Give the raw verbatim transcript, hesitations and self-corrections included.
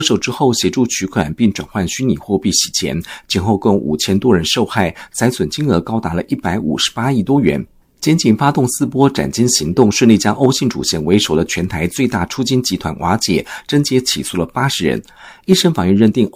手之后协助取款并转换虚拟货币洗钱，前后共五千多人受害，财损金额高达了一百五十八亿多元。检警发动四波斩金行动，顺利将欧姓主嫌为首的全台最大出金集团瓦解，侦结起诉了八十人。一审法院认定